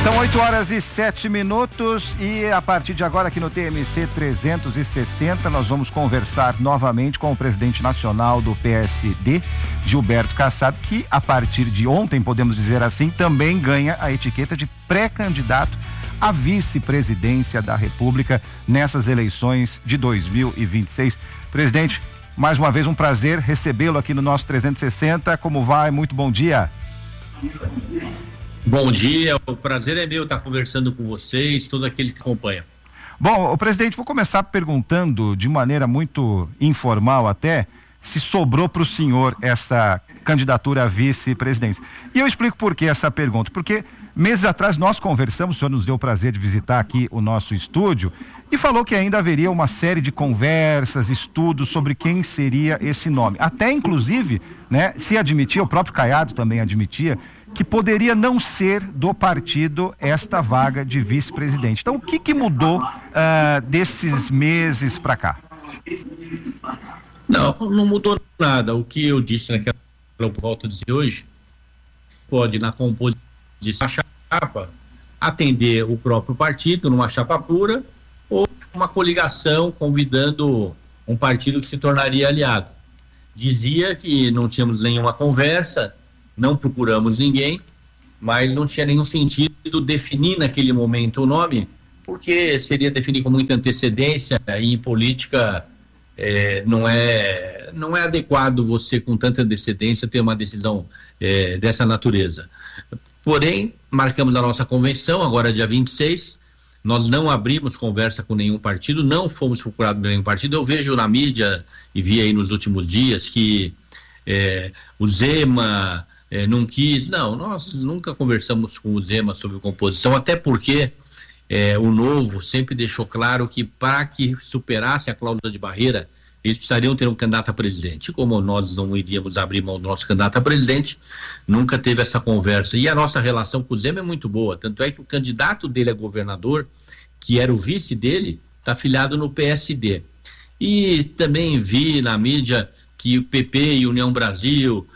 São 8h07 e a partir de agora aqui no TMC 360 nós vamos conversar novamente com o presidente nacional do PSD, Gilberto Kassab, que a partir de ontem, podemos dizer assim, também ganha a etiqueta de pré-candidato à vice-presidência da República nessas eleições de 2026. Presidente, mais uma vez um prazer recebê-lo aqui no nosso 360. Como vai? Muito bom dia. Bom dia, o prazer é meu estar conversando com vocês, todo aquele que acompanha. Bom, o presidente, vou começar perguntando de maneira muito informal até, se sobrou para o senhor essa candidatura à vice-presidência. E eu explico por que essa pergunta, porque meses atrás nós conversamos, o senhor nos deu o prazer de visitar aqui o nosso estúdio e falou que ainda haveria uma série de conversas, estudos sobre quem seria esse nome. Até inclusive, né, se admitia, o próprio Caiado também admitia, que poderia não ser do partido esta vaga de vice-presidente. Então, o que mudou desses meses para cá? Não mudou nada. O que eu disse naquela volta de hoje, pode, na composição da chapa, atender o próprio partido numa chapa pura ou uma coligação convidando um partido que se tornaria aliado. Dizia que não tínhamos nenhuma conversa, não procuramos ninguém, mas não tinha nenhum sentido definir naquele momento o nome, porque seria definir com muita antecedência e em política não é adequado você com tanta antecedência ter uma decisão dessa natureza. Porém, marcamos a nossa convenção, agora dia 26, nós não abrimos conversa com nenhum partido, não fomos procurados por nenhum partido. Eu vejo na mídia e vi aí nos últimos dias que o Zema não quis. Não, nós nunca conversamos com o Zema sobre composição, até porque o Novo sempre deixou claro que para que superasse a cláusula de barreira, eles precisariam ter um candidato a presidente. Como nós não iríamos abrir mão do nosso candidato a presidente, nunca teve essa conversa. E a nossa relação com o Zema é muito boa, tanto é que o candidato dele a governador, que era o vice dele, está afiliado no PSD. E também vi na mídia que o PP e União Brasil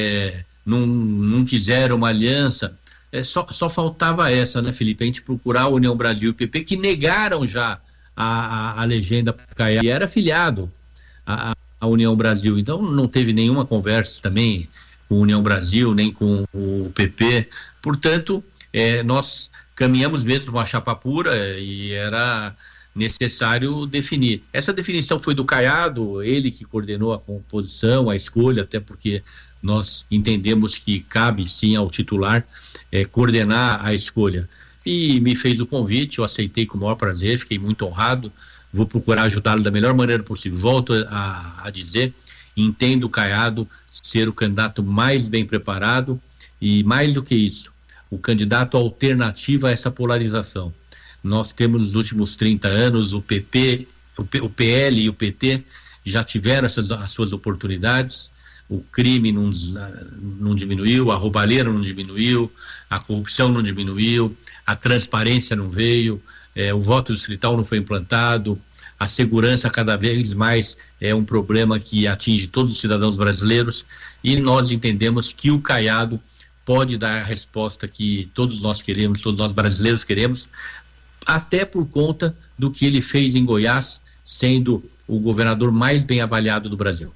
não quiseram uma aliança. Só faltava essa, né, Felipe? A gente procurar a União Brasil e o PP, que negaram já a legenda para Caiado, e era afiliado à União Brasil. Então não teve nenhuma conversa também com a União Brasil, nem com o PP. Portanto, nós caminhamos mesmo uma chapa pura e era necessário definir. Essa definição foi do Caiado, ele que coordenou a composição, a escolha, até porque nós entendemos que cabe sim ao titular coordenar a escolha. E me fez o convite, eu aceitei com o maior prazer, fiquei muito honrado, vou procurar ajudá-lo da melhor maneira possível. Volto a dizer, entendo o Caiado ser o candidato mais bem preparado e, mais do que isso, o candidato alternativo a essa polarização. Nós temos nos últimos 30 anos o PP, o PL e o PT já tiveram as suas oportunidades. O crime não diminuiu, a roubalheira não diminuiu, a corrupção não diminuiu, a transparência não veio, o voto distrital não foi implantado, a segurança cada vez mais é um problema que atinge todos os cidadãos brasileiros, e nós entendemos que o Caiado pode dar a resposta que todos nós queremos, todos nós brasileiros queremos, até por conta do que ele fez em Goiás, sendo o governador mais bem avaliado do Brasil.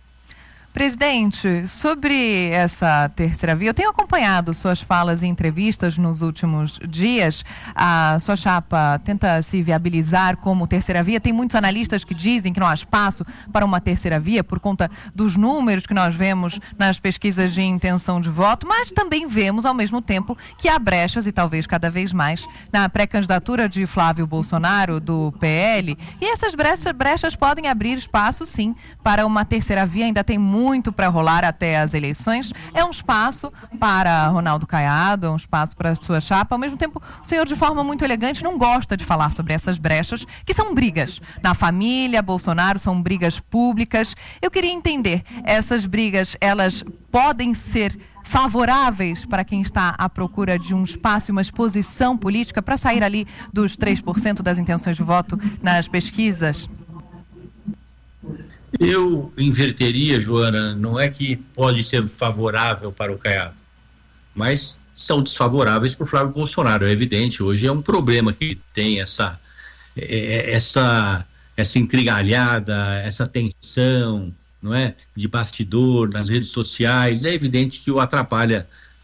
Presidente, sobre essa terceira via, eu tenho acompanhado suas falas e entrevistas nos últimos dias. A sua chapa tenta se viabilizar como terceira via. Tem muitos analistas que dizem que não há espaço para uma terceira via por conta dos números que nós vemos nas pesquisas de intenção de voto, mas também vemos ao mesmo tempo que há brechas, e talvez cada vez mais, na pré-candidatura de Flávio Bolsonaro, do PL. E essas brechas podem abrir espaço, sim, para uma terceira via. Ainda tem muito para rolar até as eleições. É um espaço para Ronaldo Caiado, é um espaço para a sua chapa. Ao mesmo tempo, o senhor, de forma muito elegante, não gosta de falar sobre essas brechas, que são brigas na família Bolsonaro, são brigas públicas. Eu queria entender, essas brigas, elas podem ser favoráveis para quem está à procura de um espaço e uma exposição política para sair ali dos 3% das intenções de voto nas pesquisas? Eu inverteria, Joana, não é que pode ser favorável para o Caiado, mas são desfavoráveis para o Flávio Bolsonaro. É evidente, hoje é um problema que tem essa intrigalhada, essa tensão, não é, de bastidor nas redes sociais. É evidente que o atrapalha.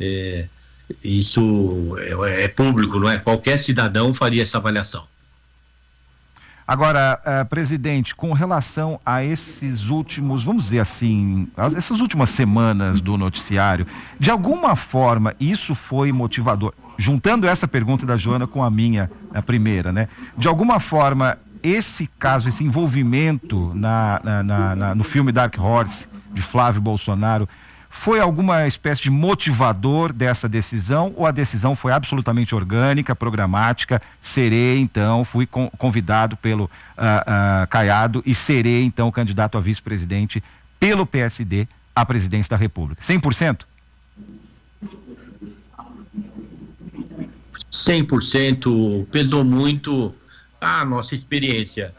Isso é público, não é? Qualquer cidadão faria essa avaliação. Agora, presidente, com relação a esses últimos, vamos dizer assim, essas últimas semanas do noticiário, de alguma forma isso foi motivador? Juntando essa pergunta da Joana com a minha, a primeira, né? De alguma forma, esse caso, esse envolvimento no filme Dark Horse, de Flávio Bolsonaro, foi alguma espécie de motivador dessa decisão, ou a decisão foi absolutamente orgânica, programática? Fui convidado pelo Caiado e serei então candidato a vice-presidente pelo PSD à presidência da República. 100%? 100%. Pesou muito a nossa experiência.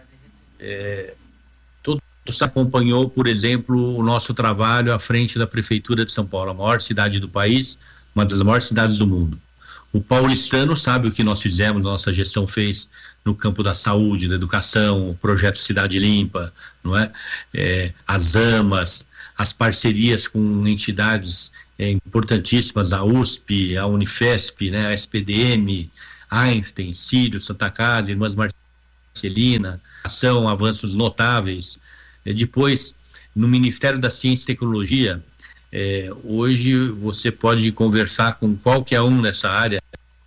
Você acompanhou, por exemplo, o nosso trabalho à frente da Prefeitura de São Paulo, a maior cidade do país, uma das maiores cidades do mundo. O paulistano sabe o que nós fizemos, nossa gestão fez no campo da saúde, da educação, o projeto Cidade Limpa, não é? As AMAs, as parcerias com entidades importantíssimas, a USP, a Unifesp, né? A SPDM, Einstein, Sírio, Santa Casa, Irmãs Marcelina, são avanços notáveis. Depois, no Ministério da Ciência e Tecnologia, hoje você pode conversar com qualquer um nessa área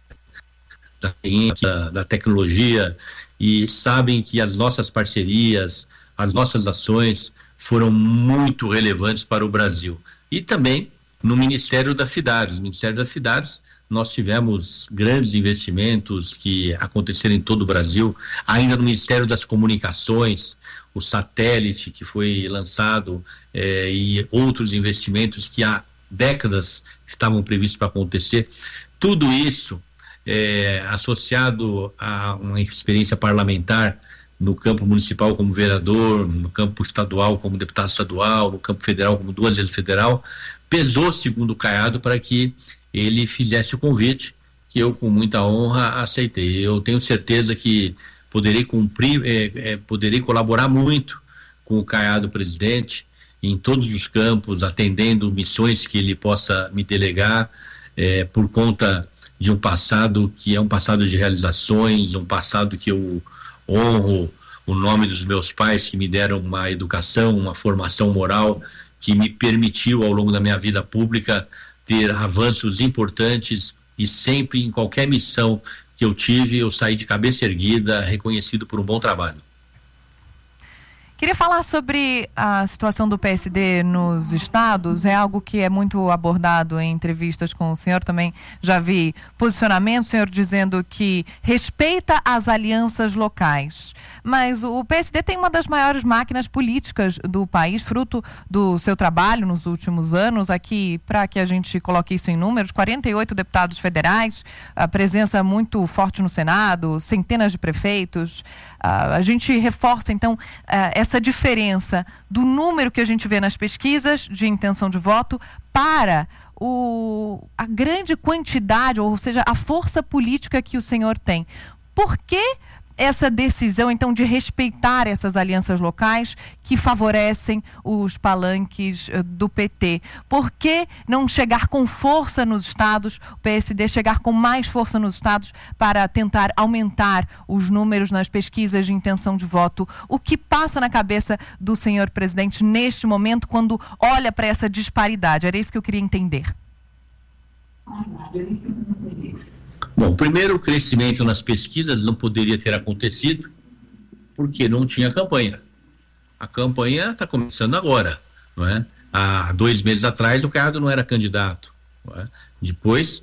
da ciência, da tecnologia, e sabem que as nossas parcerias, as nossas ações foram muito relevantes para o Brasil. E também no Ministério das Cidades. No Ministério das Cidades, nós tivemos grandes investimentos que aconteceram em todo o Brasil. Ainda no Ministério das Comunicações, o satélite que foi lançado e outros investimentos que há décadas estavam previstos para acontecer. Tudo isso associado a uma experiência parlamentar no campo municipal como vereador, no campo estadual como deputado estadual, no campo federal como 2 vezes federal, pesou, segundo o Caiado, para que ele fizesse o convite, que eu com muita honra aceitei. Eu tenho certeza que poderei cumprir, poderei colaborar muito com o Caiado presidente em todos os campos, atendendo missões que ele possa me delegar, por conta de um passado que é um passado de realizações, um passado que eu honro o nome dos meus pais, que me deram uma educação, uma formação moral, que me permitiu ao longo da minha vida pública ter avanços importantes, e sempre em qualquer missão que eu tive, eu saí de cabeça erguida, reconhecido por um bom trabalho. Queria falar sobre a situação do PSD nos estados. É algo que é muito abordado em entrevistas com o senhor. Também já vi posicionamento, o senhor dizendo que respeita as alianças locais. Mas o PSD tem uma das maiores máquinas políticas do país, fruto do seu trabalho nos últimos anos. Aqui, para que a gente coloque isso em números, 48 deputados federais, a presença muito forte no Senado, centenas de prefeitos. A gente reforça, então, essa diferença do número que a gente vê nas pesquisas de intenção de voto para a grande quantidade, ou seja, a força política que o senhor tem. Por que essa decisão, então, de respeitar essas alianças locais que favorecem os palanques do PT? Por que não chegar com força nos estados, o PSD chegar com mais força nos estados para tentar aumentar os números nas pesquisas de intenção de voto? O que passa na cabeça do senhor presidente neste momento quando olha para essa disparidade? Era isso que eu queria entender. Bom, primeiro, o crescimento nas pesquisas não poderia ter acontecido porque não tinha campanha. A campanha está começando agora, não é? Há 2 meses atrás o Caiado não era candidato, não é? Depois,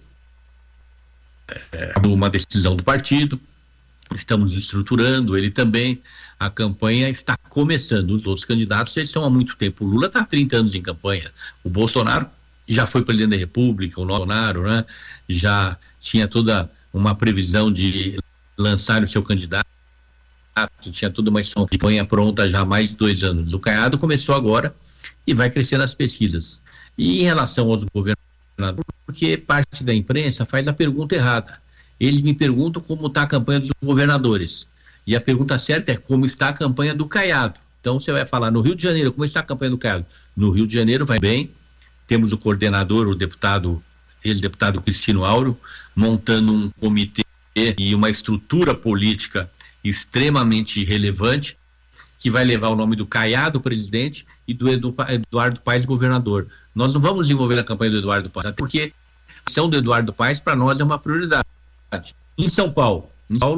uma decisão do partido, estamos estruturando, ele também, a campanha está começando. Os outros candidatos, eles estão há muito tempo. O Lula está há 30 anos em campanha, o Bolsonaro já foi presidente da República, o Bolsonaro, né, já tinha toda uma previsão de lançar o seu candidato, tinha toda uma campanha pronta já há mais de 2 anos. O Caiado começou agora e vai crescer nas pesquisas. E em relação aos governadores, governador, porque parte da imprensa faz a pergunta errada. Eles me perguntam como está a campanha dos governadores. E a pergunta certa é como está a campanha do Caiado. Então você vai falar no Rio de Janeiro, como está a campanha do Caiado? No Rio de Janeiro vai bem. Temos o coordenador, o deputado Cristino Auro, montando um comitê e uma estrutura política extremamente relevante, que vai levar o nome do Caiado, presidente, e do Eduardo Paes, governador. Nós não vamos desenvolver a campanha do Eduardo Paes, até porque a ação do Eduardo Paes, para nós, é uma prioridade. Em São Paulo,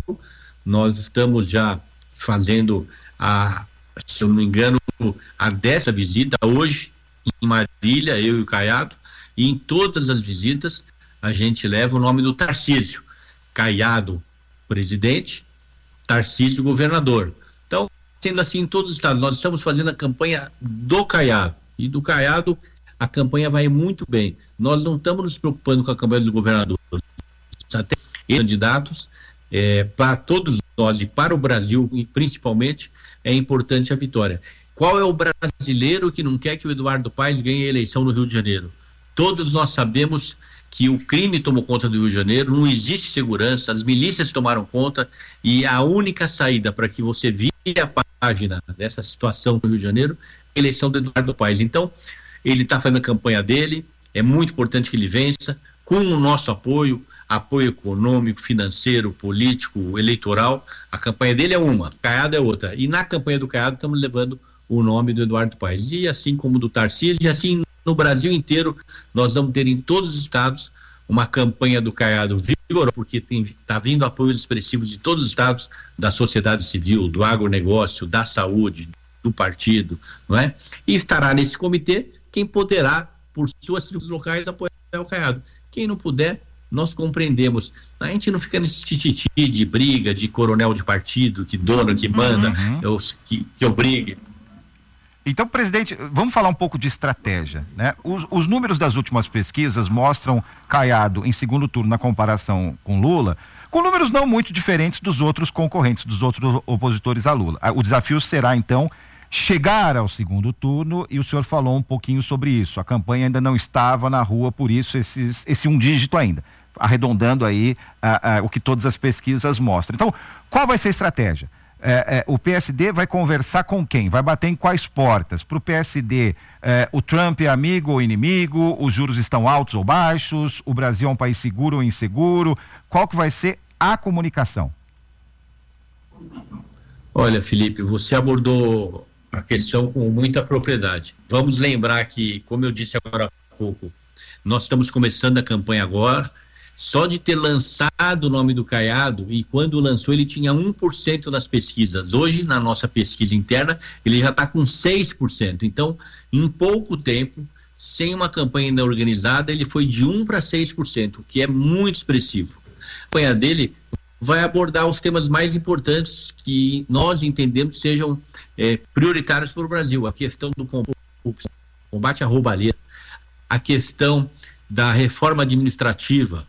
nós estamos já fazendo, se eu não me engano, a 10ª visita hoje em Marília, eu e o Caiado, e em todas as visitas a gente leva o nome do Tarcísio. Caiado, presidente, Tarcísio, governador. Então, sendo assim em todos os estados, nós estamos fazendo a campanha do Caiado, e do Caiado a campanha vai muito bem. Nós não estamos nos preocupando com a campanha do governador. Até candidatos, para todos nós e para o Brasil, e principalmente, é importante a vitória. Qual é o brasileiro que não quer que o Eduardo Paes ganhe a eleição no Rio de Janeiro? Todos nós sabemos que o crime tomou conta do Rio de Janeiro, não existe segurança, as milícias tomaram conta, e a única saída para que você vire a página dessa situação no Rio de Janeiro é a eleição do Eduardo Paes. Então, ele está fazendo a campanha dele, é muito importante que ele vença, com o nosso apoio econômico, financeiro, político, eleitoral. A campanha dele é uma, Caiado é outra. E na campanha do Caiado estamos levando o nome do Eduardo Paes. E assim como do Tarcísio, e assim no Brasil inteiro, nós vamos ter em todos os estados uma campanha do Caiado vigorosa, porque está vindo apoios expressivos de todos os estados, da sociedade civil, do agronegócio, da saúde, do partido, não é? E estará nesse comitê quem poderá, por suas circunstâncias locais, apoiar o Caiado. Quem não puder, nós compreendemos. A gente não fica nesse tititi de briga, de coronel de partido, que dono, que manda, que obrigue. Então, presidente, vamos falar um pouco de estratégia, né? Os números das últimas pesquisas mostram Caiado em segundo turno na comparação com Lula, com números não muito diferentes dos outros concorrentes, dos outros opositores a Lula. O desafio será, então, chegar ao segundo turno, e o senhor falou um pouquinho sobre isso. A campanha ainda não estava na rua, por isso esse um dígito ainda, arredondando aí o que todas as pesquisas mostram. Então, qual vai ser a estratégia? O PSD vai conversar com quem? Vai bater em quais portas? Para o PSD, o Trump é amigo ou inimigo? Os juros estão altos ou baixos? O Brasil é um país seguro ou inseguro? Qual que vai ser a comunicação? Olha, Felipe, você abordou a questão com muita propriedade. Vamos lembrar que, como eu disse agora há pouco, nós estamos começando a campanha agora. Só de ter lançado o nome do Caiado, e quando lançou ele tinha 1% nas pesquisas. Hoje, na nossa pesquisa interna, ele já está com 6%. Então, em pouco tempo, sem uma campanha ainda organizada, ele foi de 1% para 6%, o que é muito expressivo. A campanha dele vai abordar os temas mais importantes que nós entendemos que sejam prioritários para o Brasil. A questão do combate à roubalheira, a questão da reforma administrativa,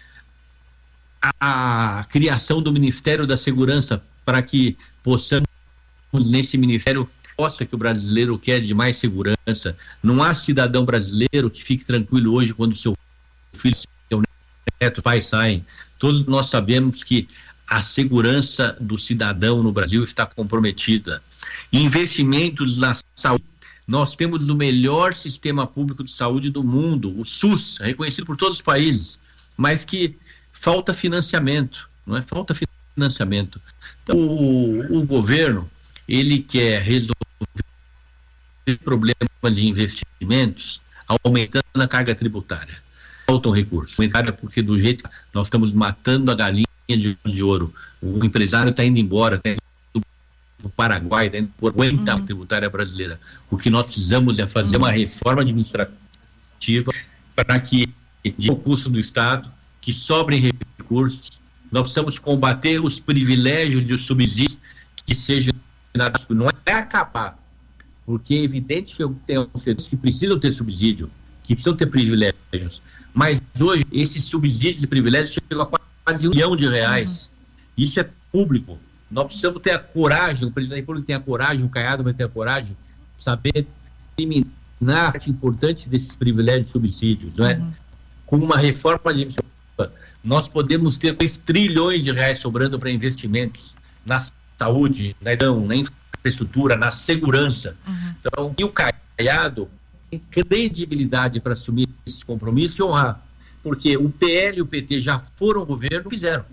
a criação do Ministério da Segurança, para que possamos, nesse ministério, possa que o brasileiro quer de mais segurança. Não há cidadão brasileiro que fique tranquilo hoje quando seu filho, seu neto, pai saem. Todos nós sabemos que a segurança do cidadão no Brasil está comprometida. Investimentos na saúde. Nós temos o melhor sistema público de saúde do mundo, o SUS, reconhecido por todos os países, mas que falta financiamento, não é? Falta financiamento. Então, o governo, ele quer resolver o problema de investimentos aumentando a carga tributária. Faltam recursos. Porque do jeito que nós estamos matando a galinha de ouro, o empresário está indo embora, está indo para o Paraguai, está indo para a tributária brasileira. O que nós precisamos é fazer uma reforma administrativa para que, o custo do Estado, que sobrem recursos. Nós precisamos combater os privilégios e os subsídios que sejam, não é acabar, porque é evidente que eu tenho setores que precisam ter subsídio, que precisam ter privilégios, mas hoje esses subsídios e privilégios chegam a quase R$1 bilhão. Isso é público. Nós precisamos ter a coragem, o presidente da República tem a coragem, o Caiado vai ter a coragem de saber eliminar a parte importante desses privilégios e subsídios, não é? com uma reforma administrativa, nós podemos ter 2 trilhões de reais sobrando para investimentos na saúde, na infraestrutura, na segurança. Então, e o Caiado tem credibilidade para assumir esse compromisso e honrar, porque o PL e o PT já foram ao governo e fizeram.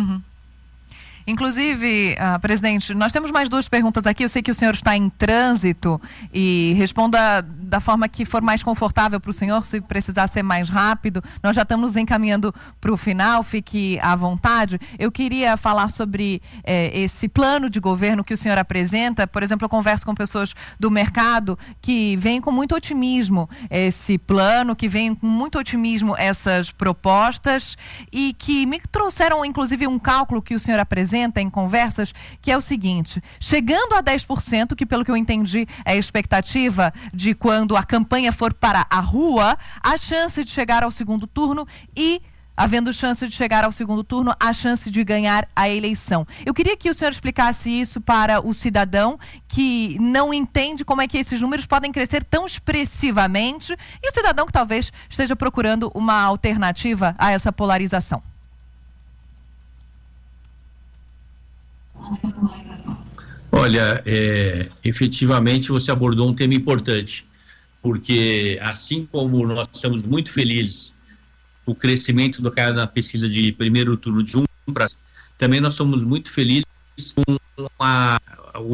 Inclusive, presidente, nós temos mais 2 perguntas aqui. Eu sei que o senhor está em trânsito e responda da forma que for mais confortável para o senhor, se precisar ser mais rápido. Nós já estamos encaminhando para o final, fique à vontade. Eu queria falar sobre esse plano de governo que o senhor apresenta. Por exemplo, eu converso com pessoas do mercado que veem com muito otimismo esse plano, que veem com muito otimismo essas propostas e que me trouxeram, inclusive, um cálculo que o senhor apresenta em conversas, que é o seguinte: chegando a 10%, que pelo que eu entendi é a expectativa de quando a campanha for para a rua, a chance de chegar ao segundo turno e, havendo chance de chegar ao segundo turno, a chance de ganhar a eleição. Eu queria que o senhor explicasse isso para o cidadão que não entende como é que esses números podem crescer tão expressivamente e o cidadão que talvez esteja procurando uma alternativa a essa polarização. Olha, efetivamente você abordou um tema importante, porque assim como nós estamos muito felizes com o crescimento do cara na pesquisa de primeiro turno de 1 para, também nós somos muito felizes com